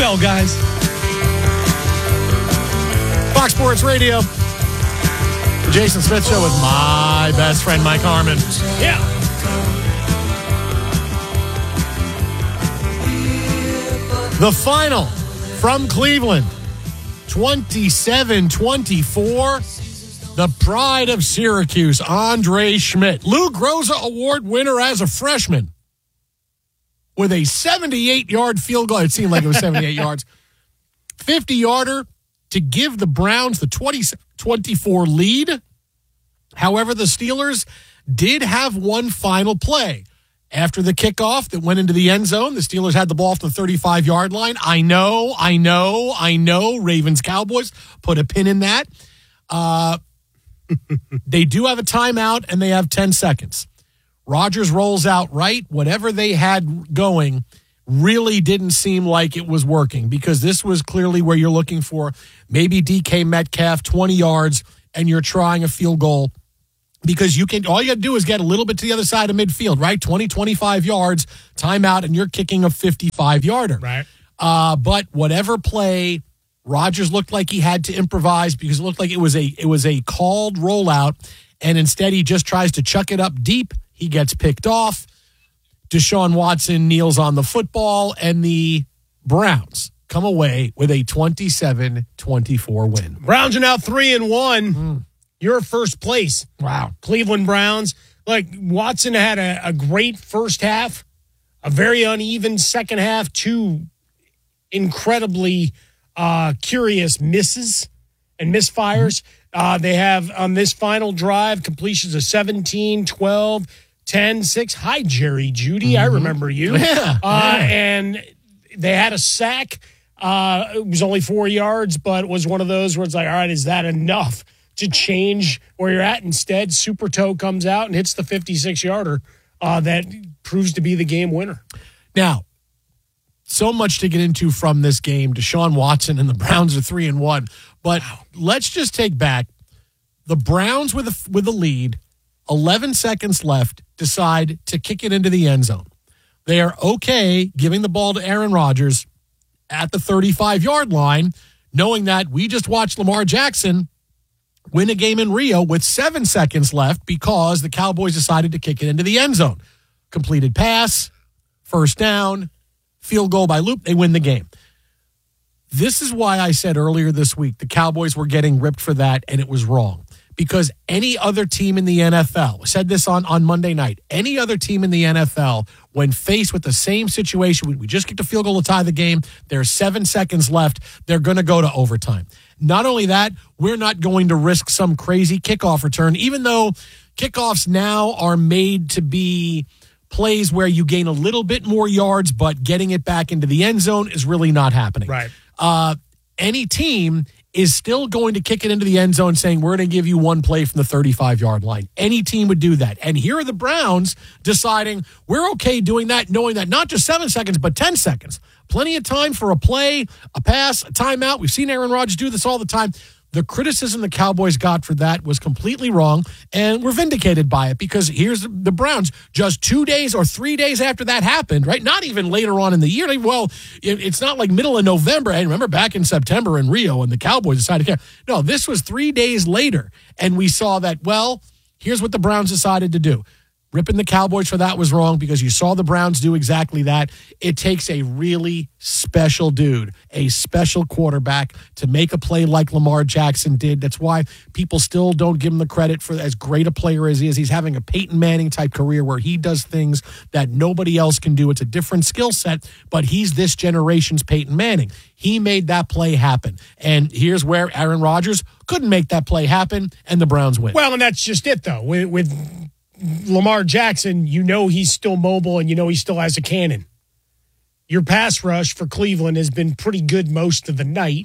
go, guys. Fox Sports Radio. The Jason Smith Show with my best friend, Mike Harmon. Yeah. The final from Cleveland, 27-24. The pride of Syracuse, Andre Schmidt. Lou Groza Award winner as a freshman with a 78-yard field goal. It seemed like it was 78 yards. 50-yarder to give the Browns the 20-24 lead. However, the Steelers did have one final play. After the kickoff that went into the end zone, the Steelers had the ball from the 35-yard line. I know. Ravens Cowboys, put a pin in that. They do have a timeout, and they have 10 seconds. Rodgers rolls out right. Whatever they had going really didn't seem like it was working, because this was clearly where you're looking for maybe DK Metcalf, 20 yards, and you're trying a field goal. Because all you got to do is get a little bit to the other side of midfield, right? 20, 25 yards, timeout, and you're kicking a 55-yarder. Right. But whatever play, Rodgers looked like he had to improvise, because it looked like it was a called rollout, and instead he just tries to chuck it up deep. He gets picked off. Deshaun Watson kneels on the football, and the Browns come away with a 27-24 win. Browns are now 3-1. You're first place. Wow. Cleveland Browns. Like, Watson had a great first half, a very uneven second half, two incredibly curious misses and misfires. They have, on this final drive, completions of 17, 12, 10, 6. Hi, Jerry Jeudy. I remember you. Yeah. And they had a sack. It was only 4 yards, but it was one of those where it's like, all right, is that enough to change where you're at? Instead, Super Toe comes out and hits the 56-yarder that proves to be the game winner. Now, so much to get into from this game. Deshaun Watson and the Browns are 3-1. But let's just take back the Browns with a lead, 11 seconds left, decide to kick it into the end zone. They are okay giving the ball to Aaron Rodgers at the 35-yard line, knowing that we just watched Lamar Jackson win a game in Rio with 7 seconds left because the Cowboys decided to kick it into the end zone. Completed pass, first down, field goal by Loop, they win the game. This is why I said earlier this week the Cowboys were getting ripped for that, and it was wrong. Because any other team in the NFL, I said this on Monday night, any other team in the NFL, when faced with the same situation, we just kicked a field goal to tie the game, there's 7 seconds left, they're going to go to overtime. Not only that, we're not going to risk some crazy kickoff return, even though kickoffs now are made to be plays where you gain a little bit more yards, but getting it back into the end zone is really not happening. Right. Any team is still going to kick it into the end zone saying, we're going to give you one play from the 35-yard line. Any team would do that. And here are the Browns deciding we're okay doing that, knowing that not just 7 seconds, but 10 seconds. Plenty of time for a play, a pass, a timeout. We've seen Aaron Rodgers do this all the time. The criticism the Cowboys got for that was completely wrong, and we're vindicated by it, because here's the Browns just 2 days or 3 days after that happened, right? Not even later on in the year. Well, it's not like middle of November. I remember back in September in Rio and the Cowboys decided to care. No, this was 3 days later, and we saw that, well, here's what the Browns decided to do. Ripping the Cowboys for that was wrong, because you saw the Browns do exactly that. It takes a really special dude, a special quarterback, to make a play like Lamar Jackson did. That's why people still don't give him the credit for as great a player as he is. He's having a Peyton Manning type career where he does things that nobody else can do. It's a different skill set, but he's this generation's Peyton Manning. He made that play happen. And here's where Aaron Rodgers couldn't make that play happen, and the Browns win. Well, and that's just it, though. With Lamar Jackson, you know he's still mobile, and you know he still has a cannon. Your pass rush for Cleveland has been pretty good most of the night,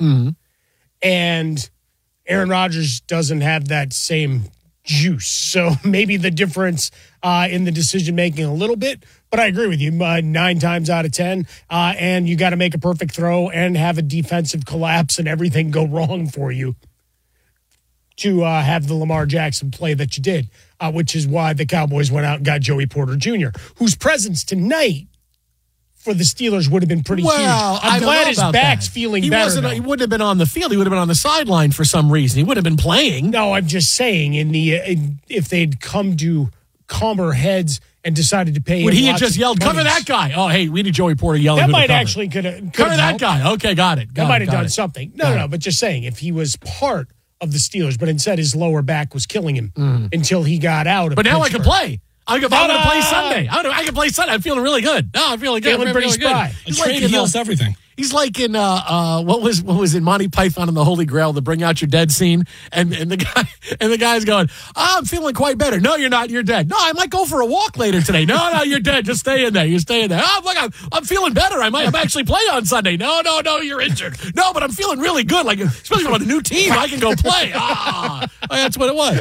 and Aaron Rodgers doesn't have that same juice. So maybe the difference in the decision-making a little bit, but I agree with you, 9 times out of 10, and you got to make a perfect throw and have a defensive collapse and everything go wrong for you to have the Lamar Jackson play that you did, which is why the Cowboys went out and got Joey Porter Jr., whose presence tonight for the Steelers would have been pretty huge. I'm glad his back's feeling better. He wouldn't have been on the field. He would have been on the sideline for some reason. He would have been playing. No, I'm just saying, if they'd come to calmer heads and decided to pay would him he have just yelled, cover that guy? Oh, hey, we need Joey Porter yelling. That might actually could have cover that guy. Okay, got it. That might have done something. No, but just saying, if he was part of the Steelers, but instead his lower back was killing him until he got out of But now Pittsburgh. I can play. I'm going to play Sunday. I can play Sunday. I'm feeling really good. No, I'm feeling good. Feeling pretty spry. A trade heals everything. He's like in what was in Monty Python and the Holy Grail, the Bring Out Your Dead scene, and the guy's going, I'm feeling quite better. No, you're not. You're dead. No, I might go for a walk later today. No, you're dead. Just stay in there. You stay in there. Oh, look, I'm feeling better. I'm actually play on Sunday. No, you're injured. No, but I'm feeling really good. Like especially on a new team, I can go play. That's what it was.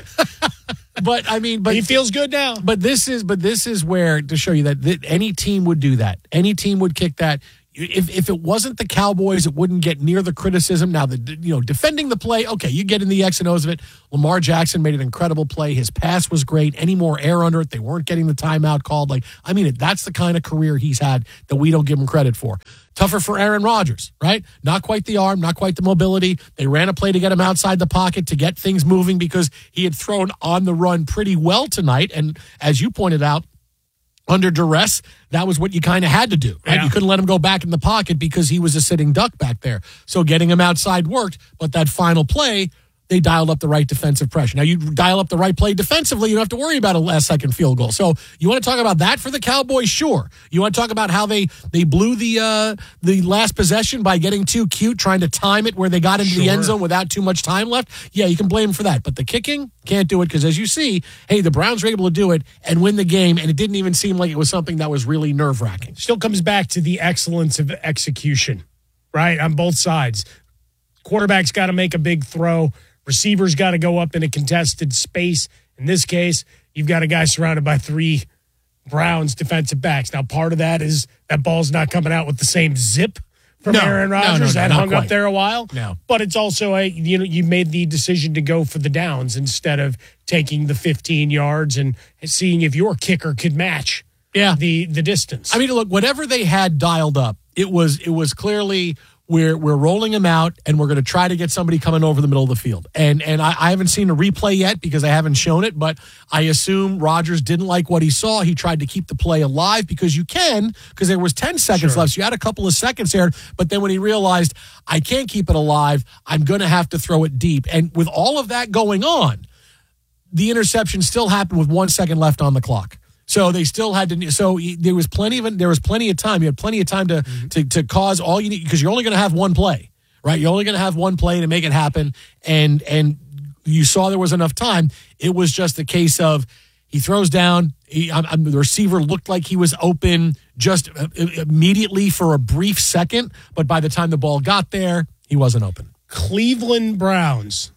But I mean, he feels good now. But this is where to show you that any team would do that. Any team would kick that. If it wasn't the Cowboys, it wouldn't get near the criticism. Now, defending the play, okay, you get in the X and O's of it. Lamar Jackson made an incredible play. His pass was great. Any more air under it, they weren't getting the timeout called. That's the kind of career he's had that we don't give him credit for. Tougher for Aaron Rodgers, right? Not quite the arm, not quite the mobility. They ran a play to get him outside the pocket to get things moving because he had thrown on the run pretty well tonight. And as you pointed out, under duress, that was what you kind of had to do, right? Yeah. You couldn't let him go back in the pocket because he was a sitting duck back there. So getting him outside worked, but that final play, they dialed up the right defensive pressure. Now, you dial up the right play defensively, you don't have to worry about a last-second field goal. So you want to talk about that for the Cowboys? Sure. You want to talk about how they blew the last possession by getting too cute, trying to time it where they got into the end zone without too much time left? Yeah, you can blame them for that. But the kicking, can't do it because, as you see, hey, the Browns were able to do it and win the game, and it didn't even seem like it was something that was really nerve-wracking. Still comes back to the excellence of execution, right, on both sides. Quarterback's got to make a big throw. Receivers got to go up in a contested space. In this case, you've got a guy surrounded by three Browns defensive backs. Now, part of that is that ball's not coming out with the same zip from Aaron Rodgers. That hung up there a while. No. But it's also, you made the decision to go for the downs instead of taking the 15 yards and seeing if your kicker could match the distance. I mean, look, whatever they had dialed up, it was clearly we're rolling him out and we're going to try to get somebody coming over the middle of the field. And I haven't seen a replay yet because I haven't shown it, but I assume Rodgers didn't like what he saw. He tried to keep the play alive because there was 10 seconds left. So you had a couple of seconds there, but then when he realized I can't keep it alive, I'm going to have to throw it deep. And with all of that going on, the interception still happened with 1 second left on the clock. So they still had to. So there was plenty of time. You had plenty of time to cause all you need because you're only going to have one play, right? You're only going to have one play to make it happen, and you saw there was enough time. It was just a case of he throws down. The receiver looked like he was open just immediately for a brief second, but by the time the ball got there, he wasn't open. Cleveland Browns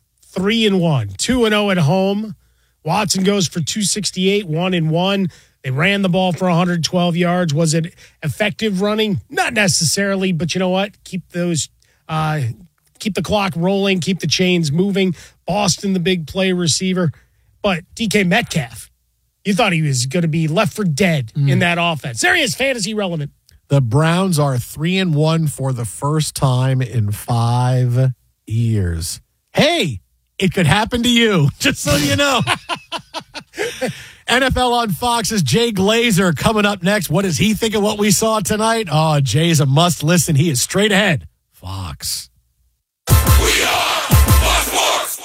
3-1, 2-0 at home. Watson goes for 268, 1-1. They ran the ball for 112 yards. Was it effective running? Not necessarily, but you know what? Keep the clock rolling, keep the chains moving. Boston, the big play receiver. But DK Metcalf, you thought he was going to be left for dead in that offense. There he is, fantasy relevant. The Browns are 3-1 for the first time in 5 years. Hey, it could happen to you, just so you know. NFL on Fox's Jay Glazer coming up next. What does he think of what we saw tonight? Oh, Jay's a must listen. He is straight ahead. Fox. We are Fox.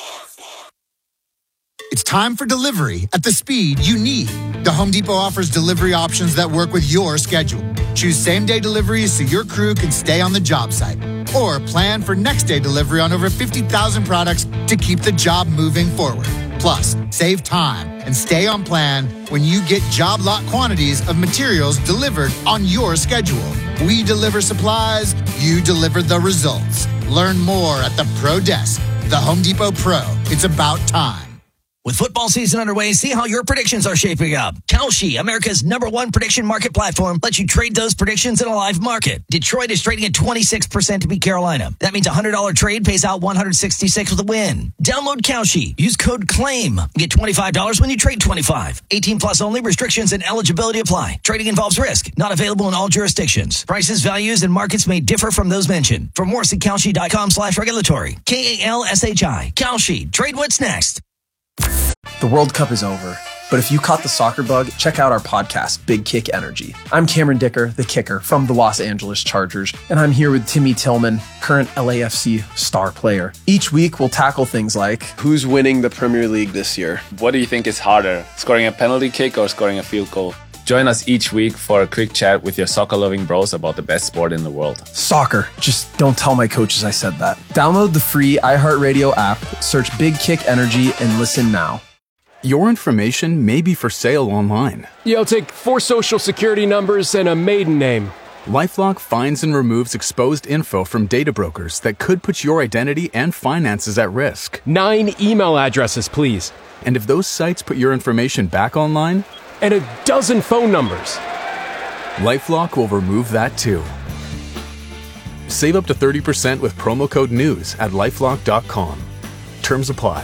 It's time for delivery at the speed you need. The Home Depot offers delivery options that work with your schedule. Choose same-day deliveries so your crew can stay on the job site. Or plan for next-day delivery on over 50,000 products to keep the job moving forward. Plus, save time and stay on plan when you get job lot quantities of materials delivered on your schedule. We deliver supplies, you deliver the results. Learn more at the Pro Desk. The Home Depot Pro. It's about time. With football season underway, see how your predictions are shaping up. Kalshi, America's #1 prediction market platform, lets you trade those predictions in a live market. Detroit is trading at 26% to beat Carolina. That means a $100 trade pays out $166 with a win. Download Kalshi. Use code CLAIM. Get $25 when you trade 25. 18 plus only. Restrictions and eligibility apply. Trading involves risk. Not available in all jurisdictions. Prices, values, and markets may differ from those mentioned. For more, see Kalshi.com/regulatory. KALSHI. Kalshi. Trade what's next. The World Cup is over, but if you caught the soccer bug, check out our podcast, Big Kick Energy. I'm Cameron Dicker, the kicker from the Los Angeles Chargers, and I'm here with Timmy Tillman, current LAFC star player. Each week, we'll tackle things like, who's winning the Premier League this year? What do you think is harder, scoring a penalty kick or scoring a field goal? Join us each week for a quick chat with your soccer-loving bros about the best sport in the world. Soccer. Just don't tell my coaches I said that. Download the free iHeartRadio app, search Big Kick Energy, and listen now. Your information may be for sale online. Yeah, I'll take 4 social security numbers and a maiden name. LifeLock finds and removes exposed info from data brokers that could put your identity and finances at risk. 9 email addresses, please. And if those sites put your information back online? And a dozen phone numbers. LifeLock will remove that too. Save up to 30% with promo code NEWS at LifeLock.com. Terms apply.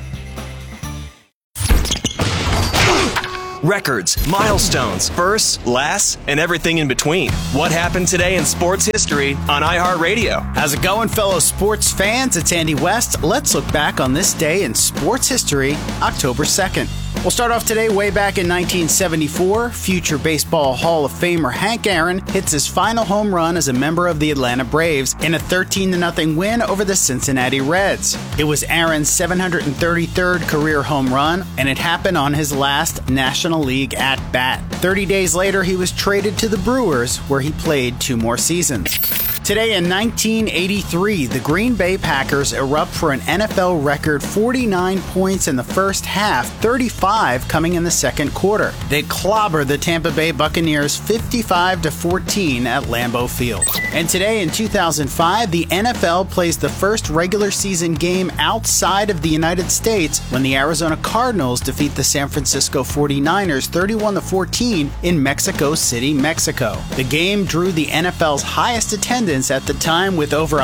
Records, milestones, firsts, lasts, and everything in between. What happened today in sports history on iHeartRadio? How's it going, fellow sports fans? It's Andy West. Let's look back on this day in sports history, October 2nd. We'll start off today way back in 1974. Future Baseball Hall of Famer Hank Aaron hits his final home run as a member of the Atlanta Braves in a 13-0 win over the Cincinnati Reds. It was Aaron's 733rd career home run, and it happened on his last National League at-bat. 30 days later, he was traded to the Brewers, where he played 2 more seasons. Today in 1983, the Green Bay Packers erupt for an NFL record 49 points in the first half, 35 coming in the second quarter. They clobber the Tampa Bay Buccaneers 55-14 at Lambeau Field. And today in 2005, the NFL plays the first regular season game outside of the United States when the Arizona Cardinals defeat the San Francisco 49ers 31-14 in Mexico City, Mexico. The game drew the NFL's highest attendance at the time with over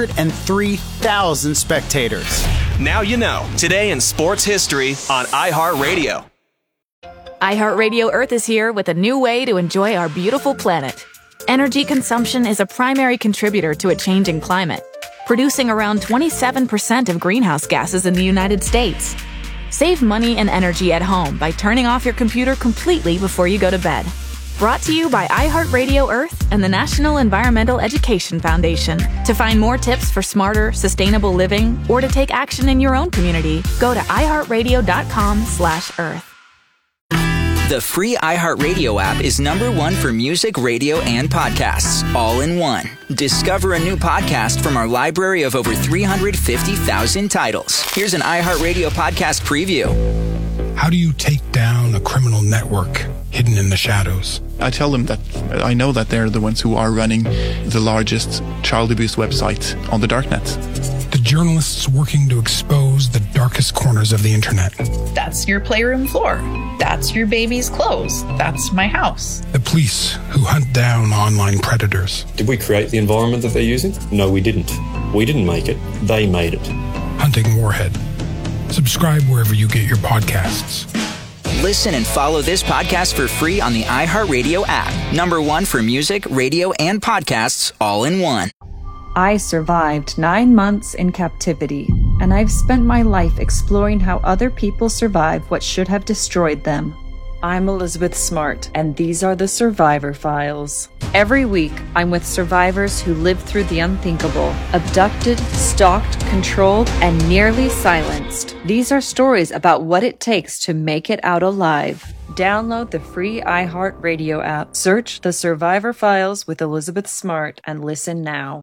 103,000 spectators. Now you know. Today in sports history on iHeartRadio. iHeartRadio Earth is here with a new way to enjoy our beautiful planet. Energy consumption is a primary contributor to a changing climate, producing around 27% of greenhouse gases in the United States. Save money and energy at home by turning off your computer completely before you go to bed. Brought to you by iHeartRadio Earth and the National Environmental Education Foundation. To find more tips for smarter, sustainable living or to take action in your own community, go to iHeartRadio.com/Earth. The free iHeartRadio app is #1 for music, radio, and podcasts, all in one. Discover a new podcast from our library of over 350,000 titles. Here's an iHeartRadio podcast preview. How do you take down a criminal network hidden in the shadows? I tell them that I know that they're the ones who are running the largest child abuse website on the darknet. The journalists working to expose the darkest corners of the internet. That's your playroom floor. That's your baby's clothes. That's my house. The police who hunt down online predators. Did we create the environment that they're using? No, we didn't. We didn't make it. They made it. Hunting Warhead. Subscribe wherever you get your podcasts. Listen and follow this podcast for free on the iHeartRadio app. #1 for music, radio, and podcasts, all in one. I survived 9 months in captivity, and I've spent my life exploring how other people survive what should have destroyed them. I'm Elizabeth Smart, and these are the Survivor Files. Every week, I'm with survivors who lived through the unthinkable, abducted, stalked, controlled, and nearly silenced. These are stories about what it takes to make it out alive. Download the free iHeartRadio app. Search The Survivor Files with Elizabeth Smart and listen now.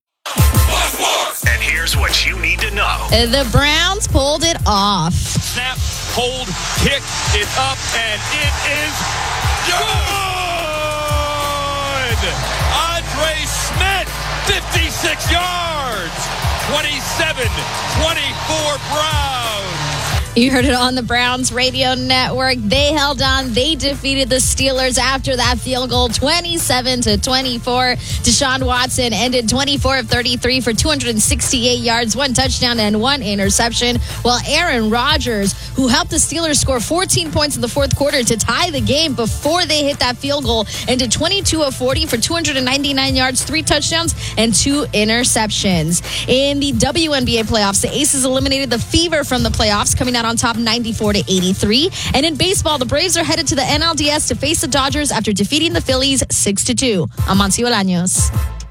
And here's what you need to know. The Browns pulled it off. Snap, hold, kick, it's up, and it is good! Andre Schmidt, 56 yards, 27-24 Browns. You heard it on the Browns radio network. They held on. They defeated the Steelers after that field goal, 27-24. Deshaun Watson ended 24 of 33 for 268 yards, 1 touchdown, and 1 interception, while Aaron Rodgers, who helped the Steelers score 14 points in the fourth quarter to tie the game before they hit that field goal, ended 22 of 40 for 299 yards, 3 touchdowns, and 2 interceptions. In the WNBA playoffs, the Aces eliminated the Fever from the playoffs, coming out on top 94-83. And in baseball, the Braves are headed to the NLDS to face the Dodgers after defeating the Phillies 6-2. I'm Monty Bolaños.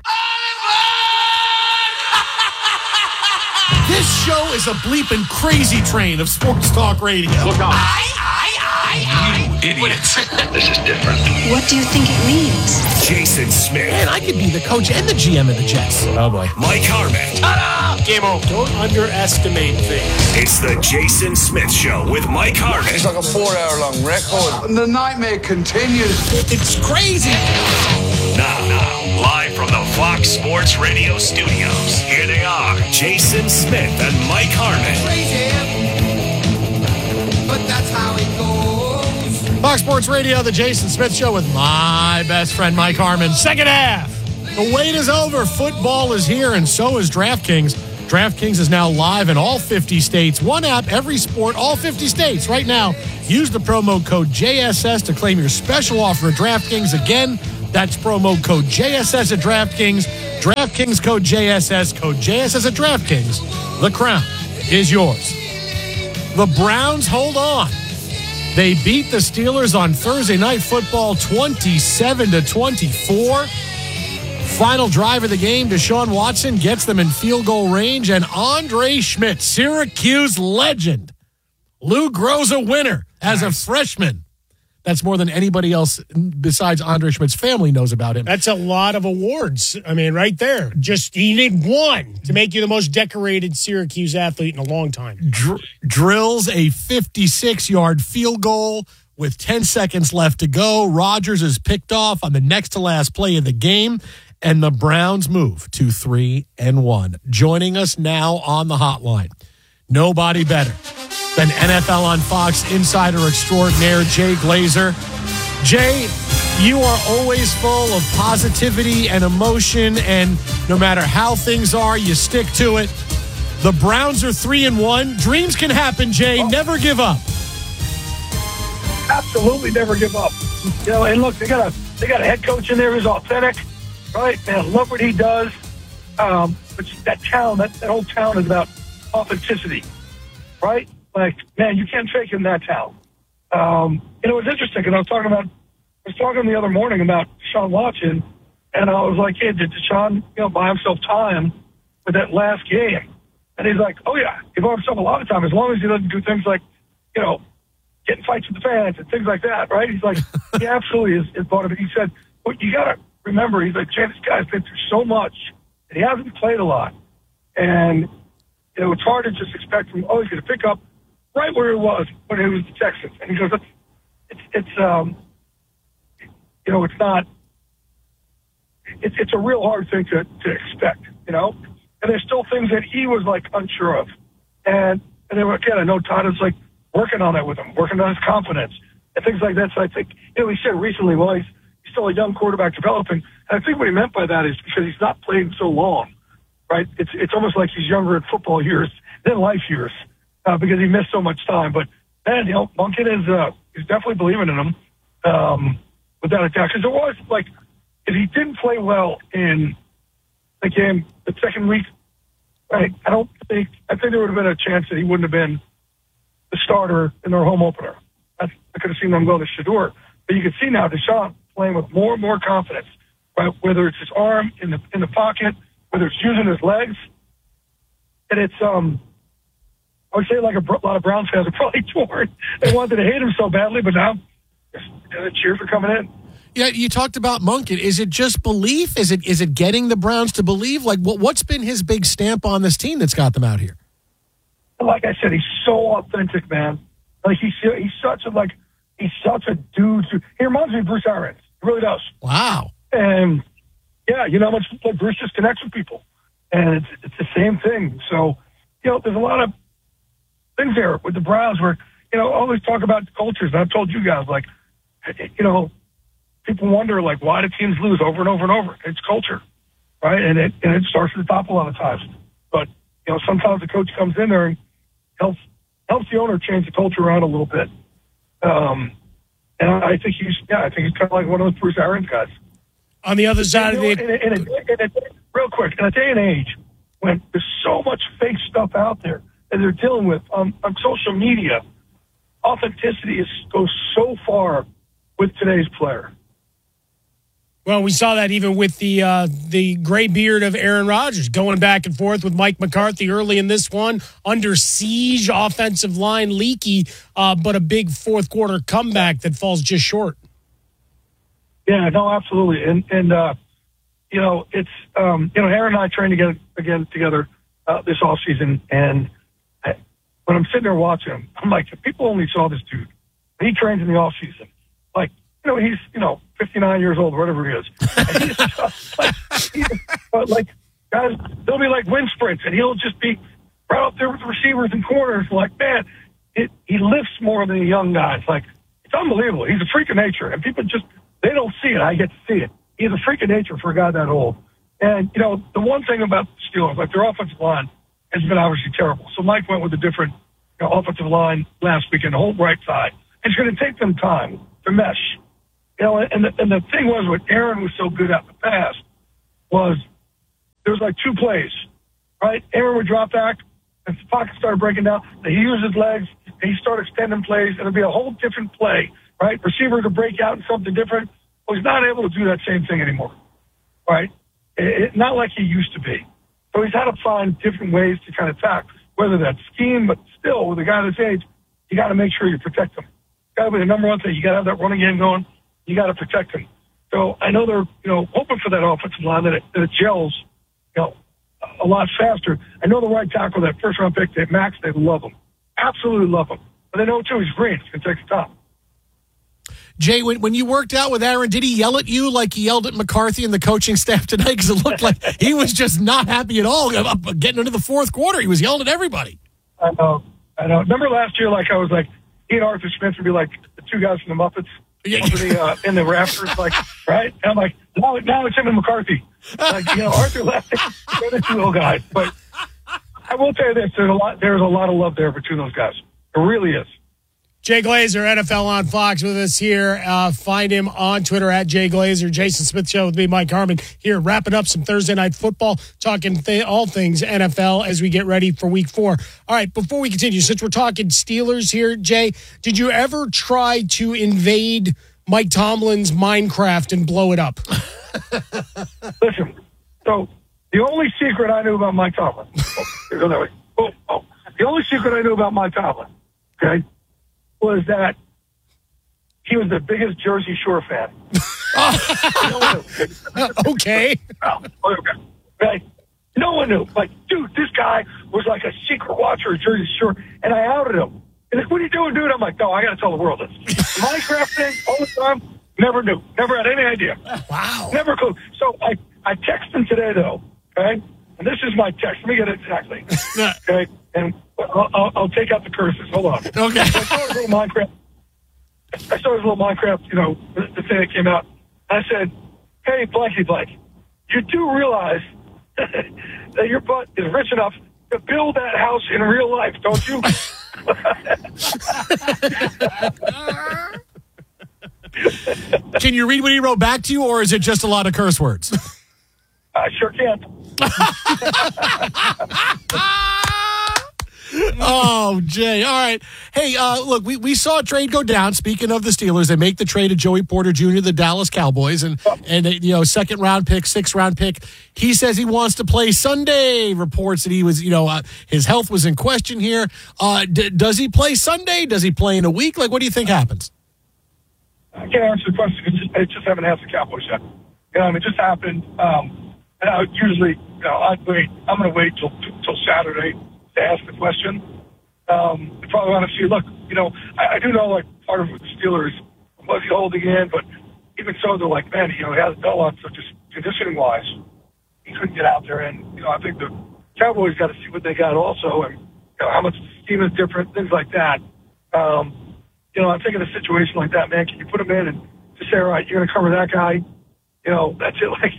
This show is a bleeping crazy train of sports talk radio. Look out. You idiots. This is different. What do you think it means? Jason Smith. Man, I could be the coach and the GM of the Jets. Oh, boy. Mike Harmon. Ta-da! Game over. Don't underestimate things. It's the Jason Smith Show with Mike Harmon. It's like a 4-hour-long record. And the nightmare continues. It's crazy. Now, live from the Fox Sports Radio studios, here they are, Jason Smith and Mike Harmon. Crazy, but that's how it goes. Fox Sports Radio, the Jason Smith Show with my best friend Mike Harmon. Second half. The wait is over. Football is here, and so is DraftKings. DraftKings is now live in all 50 states. One app, every sport, all 50 states. Right now, use the promo code JSS to claim your special offer at DraftKings. Again, that's promo code JSS at DraftKings. DraftKings code JSS at DraftKings. The crown is yours. The Browns hold on. They beat the Steelers on Thursday Night Football 27-24. Final drive of the game, Deshaun Watson gets them in field goal range, and Andre Schmidt, Syracuse legend, Lou grows a winner as a freshman. That's more than anybody else besides Andre Schmidt's family knows about him. That's a lot of awards. I mean, right there. Just, you need one to make you the most decorated Syracuse athlete in a long time. Drills a 56-yard field goal with 10 seconds left to go. Rodgers is picked off on the next to last play of the game, and the Browns move to 3-1. Joining us now on the hotline, nobody better than NFL on Fox insider extraordinaire Jay Glazer. Jay, you are always full of positivity and emotion, and no matter how things are, you stick to it. The Browns are 3-1. Dreams can happen, Jay. Never give up. Absolutely never give up. You know, and look, they got a head coach in there who's authentic, right? Man, love what he does. But that town, that whole town is about authenticity, right? Like, man, you can't fake in that town. It was interesting because I was talking the other morning about Deshaun Watson, and I was like, hey, did Deshaun, buy himself time for that last game? And he's like, oh yeah, he bought himself a lot of time as long as he doesn't do things like, get in fights with the fans and things like that, right? He's like, he absolutely is bought it. He said, well, you got to remember, he's like, Jay, this guy's been through so much, and he hasn't played a lot, and it's hard to just expect him. Oh, he's going to pick up right where he was when he was the Texans. And he goes, it's a real hard thing to expect, and there's still things that he was like unsure of. And then again, I know Todd is like working on that with him, working on his confidence and things like that. So I think, he said recently, well, he's still a young quarterback developing. And I think what he meant by that is because he's not played so long, right? It's almost like he's younger in football years than life years. Because he missed so much time. But, man, Monken is definitely believing in him without a doubt. Because there was, like, if he didn't play well in the game the second week, right, I think there would have been a chance that he wouldn't have been the starter in their home opener. I could have seen them go to Shedeur. But you can see now Deshaun playing with more and more confidence, right, whether it's his arm in the pocket, whether it's using his legs. And it's I would say like a lot of Browns fans are probably torn. They wanted to hate him so badly, but now the cheers are coming in. Yeah, you talked about Monken. Is it just belief? Is it getting the Browns to believe? Like, what's been his big stamp on this team that's got them out here? Like I said, he's so authentic, man. Like he's such a dude. He reminds me of Bruce Arians. He really does. Wow. And yeah, how much like Bruce just connects with people, and it's the same thing. So there's a lot of things there with the Browns where, always talk about cultures. And I've told you guys, like, people wonder, like, why do teams lose over and over and over? It's culture, right? And it starts at the top a lot of times. But, sometimes the coach comes in there and helps the owner change the culture around a little bit. And I think he's kind of like one of those Bruce Arians guys. On the other side of the... Real quick, in a day and age when there's so much fake stuff out there that they're dealing with on social media, authenticity goes so far with today's player. Well, we saw that even with the gray beard of Aaron Rodgers going back and forth with Mike McCarthy early in this one, under siege, offensive line leaky, but a big fourth quarter comeback that falls just short. Yeah, no, absolutely. And it's, Aaron and I trained together this offseason, and when I'm sitting there watching him, I'm like, if people only saw this dude, he trains in the offseason. Like, he's, 59 years old, whatever he is. And he's just like, guys, they'll be like wind sprints, and he'll just be right up there with the receivers and corners. Like, man, he lifts more than the young guys. Like, it's unbelievable. He's a freak of nature, and people they don't see it. I get to see it. He's a freak of nature for a guy that old. And, the one thing about the Steelers, like their offensive line has been obviously terrible. So Mike went with a different offensive line last week in the whole right side. It's going to take them time to mesh. And the thing was, what Aaron was so good at in the past was there was like two plays, right? Aaron would drop back, and the pocket started breaking down. He used his legs, and he started extending plays, and it'd be a whole different play, right? Receiver to break out in something different. Well, he's not able to do that same thing anymore, right? Not like he used to be. So he's had to find different ways to kind of attack, whether that's scheme, but still, with a guy this age, you got to make sure you protect him. Got to be the number one thing. You got to have that running game going. You got to protect him. So I know they're, hoping for that offensive line that it gels, a lot faster. I know the right tackle, that first round pick, Max, they love him. Absolutely love him. But they know too, he's green. It's going to take the top. Jay, when you worked out with Aaron, did he yell at you like he yelled at McCarthy and the coaching staff tonight? Because it looked like he was just not happy at all. Getting into the fourth quarter, he was yelling at everybody. I know. Remember last year, like I was like, he and Arthur Smith would be like the two guys from the Muppets in the rafters, like, right? And I'm like, now it's him and McCarthy. Like, Arthur left, they're the two little guys. But I will tell you this, there's a lot of love there between those guys. There really is. Jay Glazer, NFL on Fox, with us here. Find him on Twitter at Jay Glazer. Jason Smith Show with me, Mike Harmon, here wrapping up some Thursday Night Football, talking all things NFL as we get ready for Week 4. All right, before we continue, since we're talking Steelers here, Jay, did you ever try to invade Mike Tomlin's Minecraft and blow it up? Listen, so the only secret I knew about Mike Tomlin, the only secret I knew about Mike Tomlin, okay, was that he was the biggest Jersey Shore fan. Okay. Right? No one knew. Like, dude, this guy was like a secret watcher of Jersey Shore, and I outed him. And like, what are you doing, dude? I'm like, no, I got to tell the world this. Minecraft thing, all the time, never knew. Never had any idea. Wow. Never clue. So I texted him today, though, okay? And this is my text. Let me get it exactly. Okay? And I'll take out the curses. Hold on. Okay. So I saw his little Minecraft, the thing that came out. I said, hey, Blanky Blank, you do realize that your butt is rich enough to build that house in real life, don't you? Can you read what he wrote back to you, or is it just a lot of curse words? I sure can. Oh, Jay. All right. Hey, look, we saw a trade go down. Speaking of the Steelers, they make the trade of Joey Porter Jr., the Dallas Cowboys, and second round pick, 6th round pick. He says he wants to play Sunday. Reports that he was, his health was in question here. Does he play Sunday? Does he play in a week? Like, what do you think happens? I can't answer the question. I just haven't asked the Cowboys yet. It just happened. And I would usually, I'd wait. I'm going to wait till Saturday to ask the question. I probably want to see, look, I do know, like, part of the Steelers was he holding in, but even so, they're like, man, he hasn't done a lot, so just conditioning-wise, he couldn't get out there. And, I think the Cowboys got to see what they got also, and how much team is different, things like that. You know, I'm thinking a situation like that, man, can you put him in and just say, all right, you're going to cover that guy? You know, that's it. Like,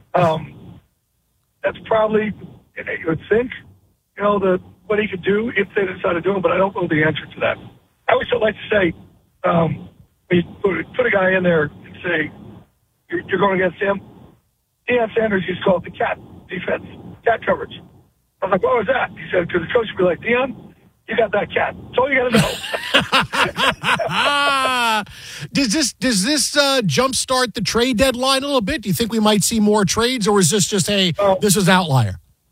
that's probably, you would think, you know, what he could do if they decide to do it, but I don't know the answer to that. I always like to say, when you put a guy in there and say, you're going against him, Deion Sanders used to call it the cat defense, cat coverage. I was like, what was that? He said, because the coach would be like, Deion, you got that cat. That's all you got to know. Does this jumpstart the trade deadline a little bit? Do you think we might see more trades, or is this just, hey, this is an outlier?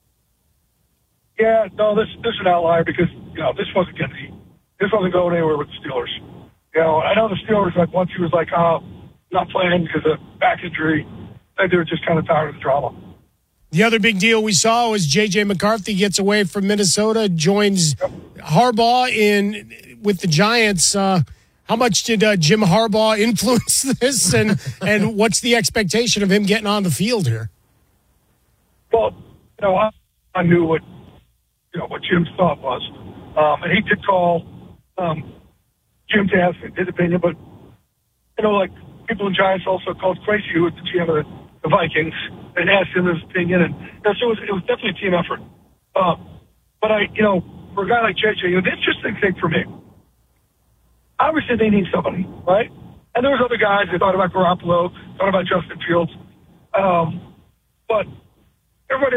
Yeah, no, this is an outlier because, you know, this wasn't going anywhere with the Steelers. You know, I know the Steelers, like, once he was like, not playing because of back injury, they were just kind of tired of the drama. The other big deal we saw was J.J. McCarthy gets away from Minnesota, joins Harbaugh with the Giants. How much did Jim Harbaugh influence this, and what's the expectation of him getting on the field here? Well, you know, I knew what Jim's thought was, and he did call Jim to ask his opinion. But you know, like people in Giants also called Tracy, who was the GM of the Vikings, and asked him his opinion, and so it was definitely a team effort. But for a guy like JJ, the interesting thing for me, obviously they need somebody, right? And there was other guys that thought about Garoppolo, thought about Justin Fields, but everybody